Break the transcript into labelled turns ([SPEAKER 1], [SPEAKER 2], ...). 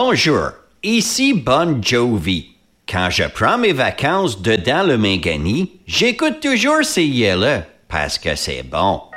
[SPEAKER 1] Bonjour, ici Bon Jovi. Quand je prends mes vacances dedans le Mingani, j'écoute toujours ces là parce que c'est bon.